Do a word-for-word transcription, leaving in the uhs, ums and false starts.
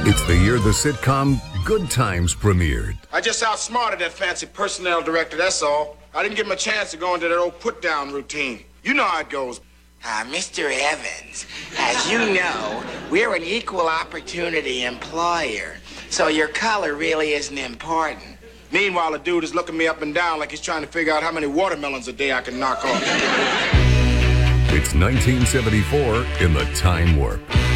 It's the year the sitcom Good Times premiered. I just outsmarted that fancy personnel director, that's all. I didn't give him a chance to go into that old put-down routine. You know how it goes. Uh, Mister Evans, as you know, we're an equal opportunity employer, so your color really isn't important. Meanwhile, the dude is looking me up and down like he's trying to figure out how many watermelons a day I can knock off. It's nineteen seventy-four in the Time Warp.